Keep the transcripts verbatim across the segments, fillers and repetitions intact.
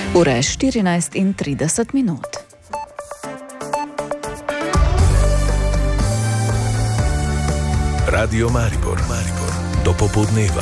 Ura je štirinajst in trideset minut. Radio Maribor, Maribor, do popoldneva.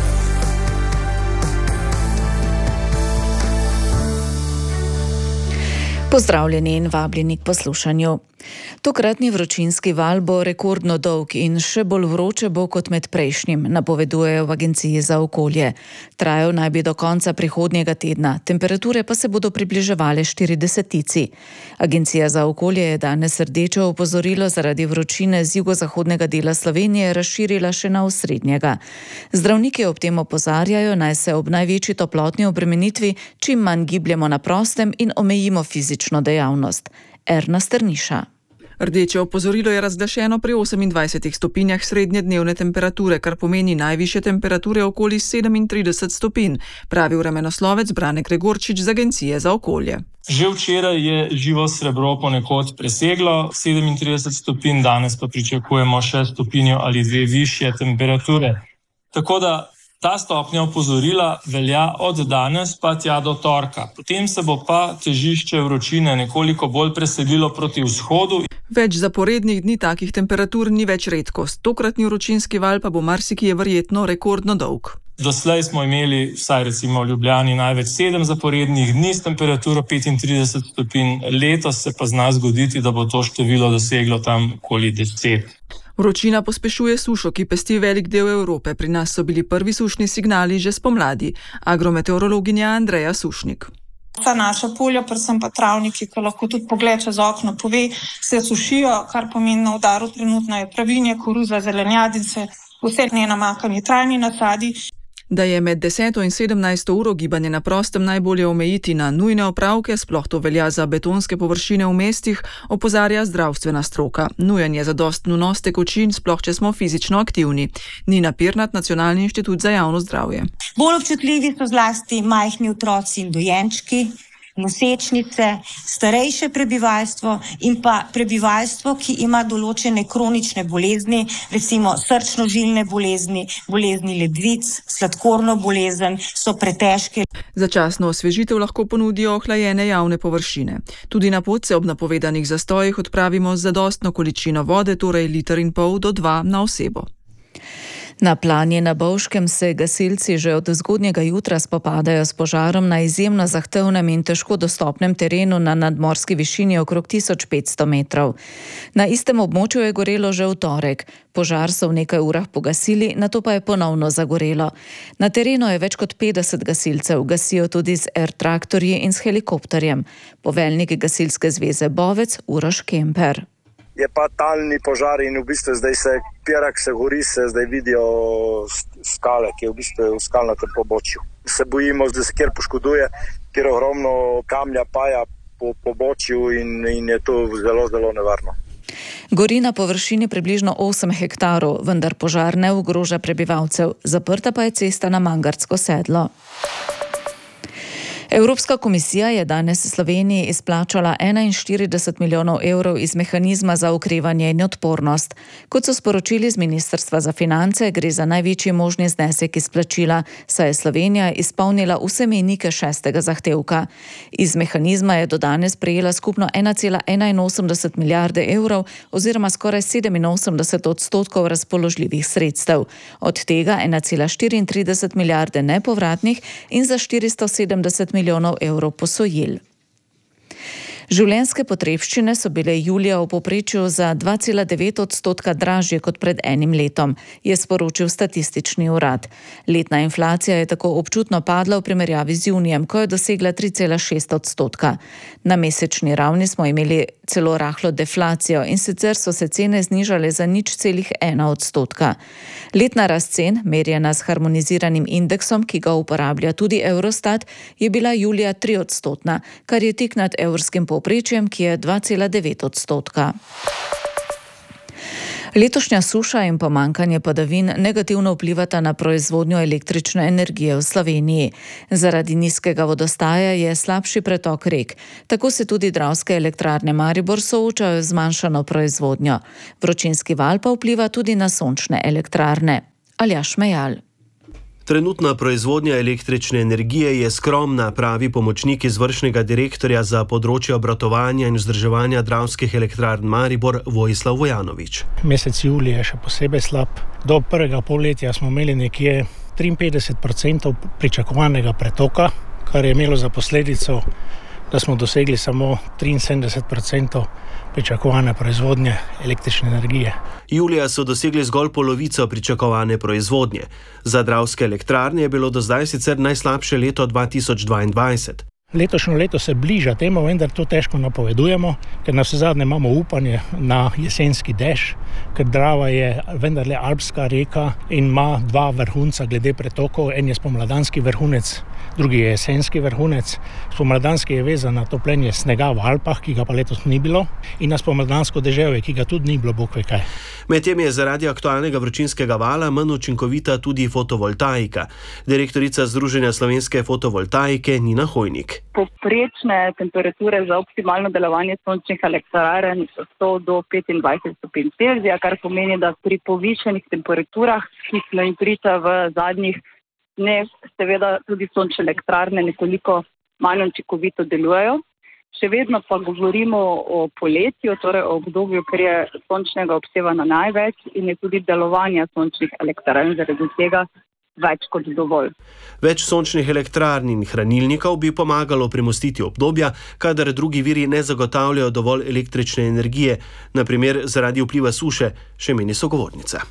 Pozdravljeni in vabljeni k poslušanju. Tokratni vročinski val bo rekordno dolg in še bolj vroče bo kot med prejšnjim, napovedujejo v Agenciji za okolje. Trajal naj bi do konca prihodnjega tedna, temperature pa se bodo približevale štiridesetici. Agencija za okolje je danes rdeče opozorilo zaradi vročine z jugozahodnega dela Slovenije razširila še na osrednjega. Zdravniki ob tem opozarjajo, naj se ob največji toplotni obremenitvi čim manj gibljemo na prostem in omejimo fizično dejavnost. Erna Strniša. Rdeče opozorilo je razglašeno pri osemindvajsetih stopinjah srednje dnevne temperature, kar pomeni najvišje temperature okoli sedemintrideset stopinj, pravi vremenoslovec Brane Gregorčič z Agencije za okolje. Že včeraj je živo srebro ponekod preseglo sedemintrideset stopinj, danes pa pričakujemo še stopinjo ali dve višje temperature. Tako da ta stopnja opozorila velja od danes pa tja do torka. Potem se bo pa težišče vročine nekoliko bolj preselilo proti vzhodu. Več zaporednih dni takih temperatur ni več redkost. Tokratni vročinski val pa bo marsikje verjetno rekordno dolg. Doslej smo imeli, vsaj recimo v Ljubljani, največ sedem zaporednih dni s temperaturo petintrideset stopinj. Letos se pa zna zgoditi, da bo to število doseglo tam okoli deset. Vročina pospešuje sušo, ki pesti velik del Evrope. Pri nas so bili prvi sušni signali že spomladi. Agrometeorologinja Andreja Sušnik. Ta naša polja, predvsem pa travniki, ki lahko tudi pogled čez okno pove, se sušijo, kar pomeni na udaru trenutno je travinje, koruza, zelenjadice, vse nenamakani trajni nasadi. Da je med deseto in sedemnajsto uro gibanje na prostem najbolje omejiti na nujne opravke, sploh to velja za betonske površine v mestih, opozarja zdravstvena stroka. Nujen je zadostno vnos tekočin, sploh če smo fizično aktivni. Nina Pirnat, Nacionalni inštitut za javno zdravje. Bolj občutljivi so zlasti majhni otroci in dojenčki, nosečnice, starejše prebivalstvo in pa prebivalstvo, ki ima določene kronične bolezni, recimo srčno-žilne bolezni, bolezni ledvic, sladkorno bolezen, so pretežke. Začasno osvežitev lahko ponudijo ohlajene javne površine. Tudi na pot se ob napovedanih zastojih odpravimo z zadostno količino vode, torej liter in pol do dva na osebo. Na Planje na Bovškem se gasilci že od zgodnjega jutra spopadajo s požarom na izjemno zahtevnem in težko dostopnem terenu na nadmorski višini okrog tisoč petsto metrov. Na istem območju je gorelo že v torek. Požar so v nekaj urah pogasili, nato pa je ponovno zagorelo. Na terenu je več kot petdeset gasilcev, gasijo tudi z air-traktorji in s helikopterjem. Poveljnik Gasilske zveze Bovec Uroš Kemper. Je pa talni požar in v bistvu zdaj se pirak, se gori, se zdaj vidijo skale, ki je v bistvu v skalnatem pobočju. Se bojimo, da se kjer poškoduje, kjer ogromno kamlja paja po pobočju in, in je to zelo, zelo nevarno. Gori na površini približno osem hektarov, vendar požar ne ogroža prebivalcev. Zaprta pa je cesta na Mangartsko sedlo. Evropska komisija je danes Sloveniji izplačala enainštirideset milijonov evrov iz mehanizma za okrevanje in odpornost. Kot so sporočili z Ministrstva za finance, gre za največji možni znesek izplačila, saj je Slovenija izpolnila vse mejnike šestega zahtevka. Iz mehanizma je do danes prejela skupno ena cela enainosemdeset milijarde evrov oziroma skoraj sedeminosemdeset odstotkov razpoložljivih sredstev. Od tega ena cela štiriintrideset milijarde nepovratnih in za štiristo sedemdeset milijonov evrov posojil. Življenjske potrebščine so bile julija v povprečju za dva cela devet odstotka dražje kot pred enim letom, je sporočil statistični urad. Letna inflacija je tako občutno padla v primerjavi z junijem, ko je dosegla tri cela šest odstotka. Na mesečni ravni smo imeli celo rahlo deflacijo in sicer so se cene znižale za nič celih ena odstotka. Letna rast cen, merjena s harmoniziranim indeksom, ki ga uporablja tudi Eurostat, je bila julija tri odstotna, kar je tik nad evrskim povprečjem, ki je dva cela devet odstotka. Letošnja suša in pomanjkanje padavin negativno vplivata na proizvodnjo električne energije v Sloveniji. Zaradi nizkega vodostaja je slabši pretok rek. Tako se tudi Dravske elektrarne Maribor soočajo z zmanjšano proizvodnjo. Vročinski val pa vpliva tudi na sončne elektrarne. Aljaž Mejal. Trenutna proizvodnja električne energije je skromna, pravi pomočnik izvršnega direktorja za področje obratovanja in vzdrževanja Dravskih elektrarn Maribor Vojislav Vojanović. Mesec julij je še posebej slab. Do prvega polletja smo imeli nekje triinpetdeset odstotkov pričakovanega pretoka, kar je imelo za posledico, da smo dosegli samo triinsedemdeset odstotkov pričakovane proizvodnje električne energije. Julija so dosegli zgolj polovico pričakovane proizvodnje. Za Dravske elektrarne je bilo do zdaj sicer najslabše leto dva tisoč dvaindvajset. Letošnjo leto se bliža temu, vendar to težko napovedujemo, ker navsezadnje imamo upanje na jesenski dež, ker Drava je vendarle alpska reka in ima dva vrhunca glede pretokov. En je spomladanski vrhunec, drugi je jesenski vrhunec. Spomladanski je vezan na topljenje snega v Alpah, ki ga pa letos ni bilo, in na spomladansko deževje, ki ga tudi ni bilo, bog ve kaj. Medtem je zaradi aktualnega vročinskega vala manj učinkovita tudi fotovoltaika. Direktorica Združenja slovenske fotovoltaike Nina Hojnik. Povprečne temperature za optimalno delovanje sončnih elektrarn so sto do petindvajset stopinj Celzija, kar pomeni, da pri povišenih temperaturah, ki smo jim priča v zadnjih dneh, seveda tudi sončne elektrarne nekoliko manj učinkovito delujejo. Še vedno pa govorimo o poletju, torej o obdobju, ker je sončnega obsevanja največ in je tudi delovanja sončnih elektrarn zaradi tega več kot dovolj. Več sončnih elektrarn in hranilnikov bi pomagalo premostiti obdobja, kadar drugi viri ne zagotavljajo dovolj električne energije, na primer zaradi vpliva suše, še meni sogovornica.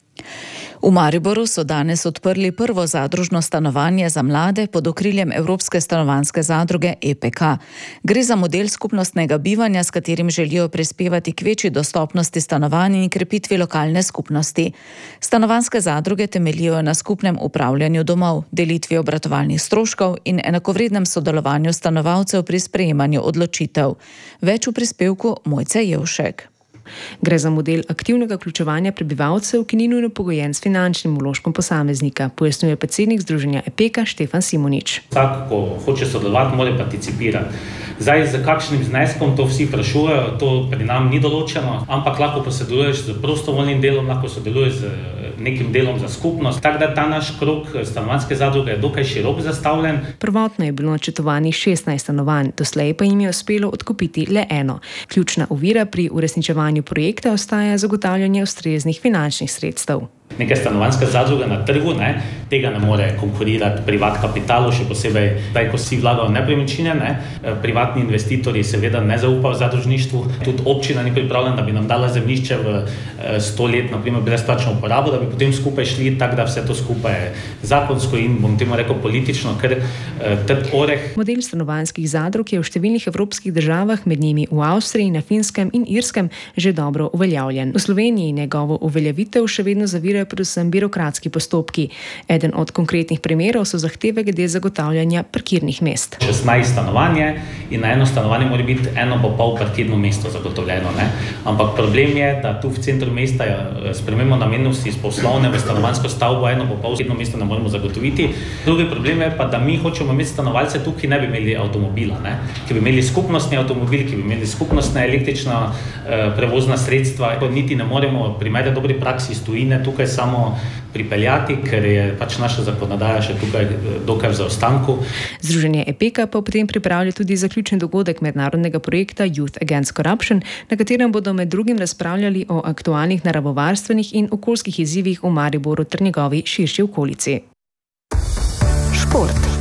V Mariboru so danes odprli prvo zadružno stanovanje za mlade pod okriljem Evropske stanovanjske zadruge E P K. Gre za model skupnostnega bivanja, s katerim želijo prispevati k večji dostopnosti stanovanj in krepitvi lokalne skupnosti. Stanovanjske zadruge temeljijo na skupnem upravljanju domov, delitvi obratovalnih stroškov in enakovrednem sodelovanju stanovalcev pri sprejemanju odločitev. Več v prispevku Mojce Jevšek. Gre za model aktivnega vključevanja prebivalcev, ki ni nujno pogojen s finančnim vložkom posameznika, pojasnjuje predsednik Združenja E P K Štefan Simonič. Vsak, ko hoče sodelovati, mora participirati. Zdaj, za kakšnim zneskom to vsi vprašujejo, to pri nam ni določeno, ampak lahko pa sodeluješ z prostovoljnim delom, lahko sodeluješ z nekim delom za skupnost. Tako da ta naš krog stanovanjske zadruge je dokaj širok zastavljen. Prvotno je bilo načrtovanih šestnajst stanovanj, doslej pa jim je uspelo odkupiti le eno. Ključna ovira pri uresničevanju projekta ostaja zagotavljanje ustreznih finančnih sredstev. Neka stanovanjska zadruga na trgu, ne, tega ne more konkurirati privat kapitalu, še posebej, daj, ko si vlagajo nepremičnine, ne, privatni investitorji seveda ne zaupajo v zadružništvu, tudi občina ni pripravljena, da bi nam dala zemljišče v sto let, na primer, brezplačno uporabo, da bi potem skupaj šli, tako da vse to skupaj zakonsko in, bom temu rekel, politično, ker trd oreh. Model stanovanjskih zadrug je v številnih evropskih državah, med njimi v Avstriji, na Finskem in Irskem, že dobro uveljavljen. V Sloveniji njegovo uveljavitev še vedno zavirajo predvsem birokratski postopki. Eden od konkretnih primerov so zahteve glede zagotavljanja parkirnih mest. šestnajst stanovanje in na eno stanovanje mora biti eno pa pol parkirno mesto zagotovljeno. Ne? Ampak problem je, da tu v centru mesta sprememo namennosti iz poslovne v stanovanjsko stavbo, eno pa pol parkirno mesto ne moremo zagotoviti. Drugi problem je pa, da mi hočemo imeti stanovalce tukaj, ki ne bi imeli avtomobila, ne? Ki bi imeli skupnostni avtomobil, ki bi imeli skupnostna električna eh, prevozna sredstva. Niti ne moremo primere dobri praksi iz tujine tukaj samo pripeljati, ker je pač naša zakonodaja še tukaj dokaj v zaostanku. Združenje E P K pa potem pripravlja tudi zaključni dogodek mednarodnega projekta Youth Against Corruption, na katerem bodo med drugim razpravljali o aktualnih naravovarstvenih in okoljskih izzivih v Mariboru ter njegovi širši okolici. Šport.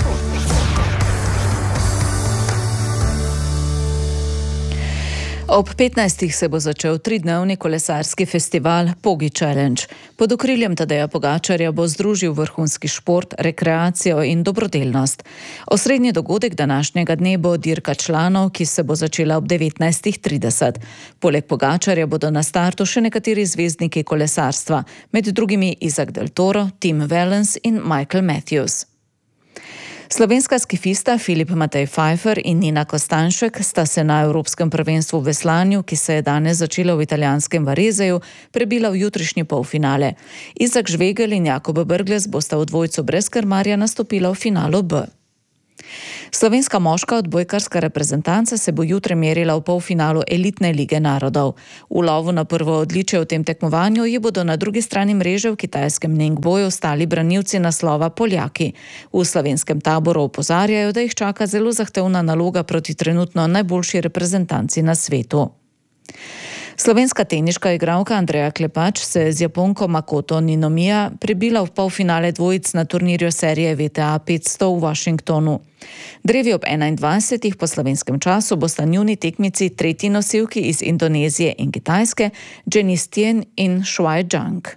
Ob petnajstih se bo začel tridnevni kolesarski festival Pogi Challenge. Pod okriljem Tadeja Pogačarja bo združil vrhunski šport, rekreacijo in dobrodelnost. Osrednji dogodek današnjega dne bo dirka članov, ki se bo začela ob devetnajstih trideset. Poleg Pogačarja bodo na startu še nekateri zvezdniki kolesarstva, med drugimi Izak Del Toro, Tim Wellens in Michael Matthews. Slovenska skifista Filip Matej Pfeiffer in Nina Kostanšek sta se na Evropskem prvenstvu v veslanju, ki se je danes začelo v italijanskem Varezeju, prebila v jutrišnji polfinale. Izak Žvegel in Jakob Brglez bosta v dvojcu brez krmarja nastopila v finalu B. Slovenska moška odbojkarska reprezentanca se bo jutri merila v polfinalu elitne lige narodov. V lovu na prvo odličje v tem tekmovanju ji bodo na drugi strani mreže v kitajskem Ningboju ostali branilci naslova Poljaki. V slovenskem taboru opozarjajo, da jih čaka zelo zahtevna naloga proti trenutno najboljši reprezentanci na svetu. Slovenska teniška igralka Andreja Klepač se z Japonko Makoto Ninomiya prebila v polfinale dvojic na turnirju serije V T A petsto v Washingtonu. Drevi ob enaindvajsetih po slovenskem času bosta njuni tekmici tretji nosilki iz Indonezije in Kitajske, Janice Tien in Shuai Zhang.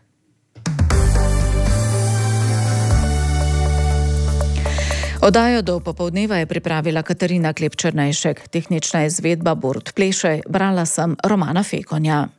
Oddajo do popoldneva je pripravila Katarina Klep-Černejšek, tehnična izvedba Borut Plešej, brala sem Romana Fekonja.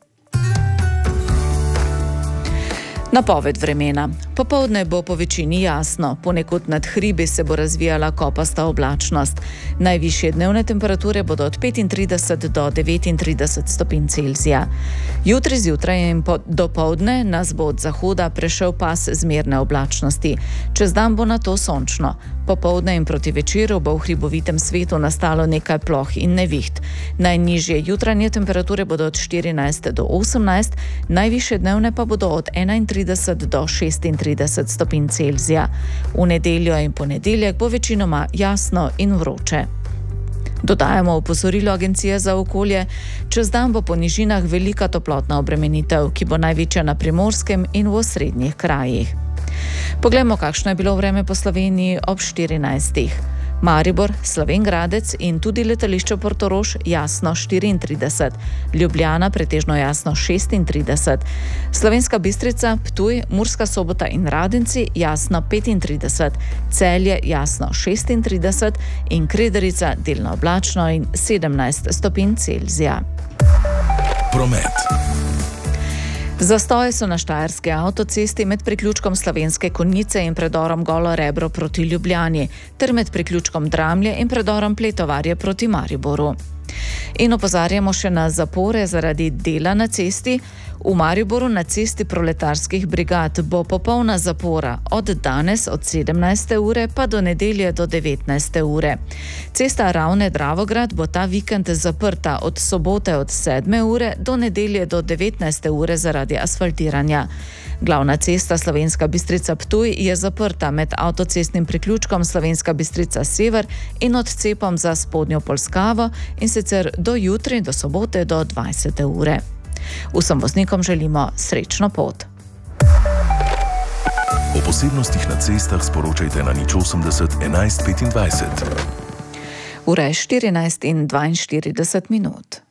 Napoved vremena. Popoldne bo po večini jasno, ponekod nad hribi se bo razvijala kopasta oblačnost. Najvišje dnevne temperature bodo od petintrideset do devetintrideset stopinj Celzija. Jutri zjutraj in dopoldne nas bo od zahoda prešel pas zmerne oblačnosti. Čez dan bo nato sončno. Popoldne in proti večeru bo v hribovitem svetu nastalo nekaj ploh in neviht. Najnižje jutranje temperature bodo od štirinajst do osemnajst, najvišje dnevne pa bodo od enaintrideset do šestintrideset stopinj Celzija. V nedeljo in ponedeljek bo večinoma jasno in vroče. Dodajamo opozorilo Agencije za okolje, čez dan bo po nižinah velika toplotna obremenitev, ki bo največja na Primorskem in v osrednjih krajih. Poglejmo, kakšno je bilo vreme po Sloveniji ob štirinajstih. Maribor, Slovenj Gradec in tudi letališče Portorož jasno štiriintrideset, Ljubljana pretežno jasno šestintrideset, Slovenska Bistrica, Ptuj, Murska Sobota in Radenci jasno petintrideset, Celje jasno šestintrideset in Kredarica delno oblačno in sedemnajst stopinj Celzija. Promet. Zastoje so na štajerski avtocesti med priključkom Slovenske Konjice in predorom Golo Rebro proti Ljubljani, ter med priključkom Dramlje in predorom Pletovarje proti Mariboru. In opozarjamo še na zapore zaradi dela na cesti. V Mariboru na cesti proletarskih brigad bo popolna zapora od danes od sedemnajste ure pa do nedelje do devetnajste ure. Cesta Ravne-Dravograd bo ta vikend zaprta od sobote od sedme ure do nedelje do devetnajste ure zaradi asfaltiranja. Glavna cesta Slovenska Bistrica-Ptuj je zaprta med avtocestnim priključkom Slovenska Bistrica-Sever in odcepom za Spodnjo Polskavo in sicer do jutri, do sobote do dvajsete ure. Vsem voznikom želimo srečno pot. O posebnostih na cestah sporočajte na nič osemdeset enajst petindvajset. Ura je štirinajst in dvainštirideset minut.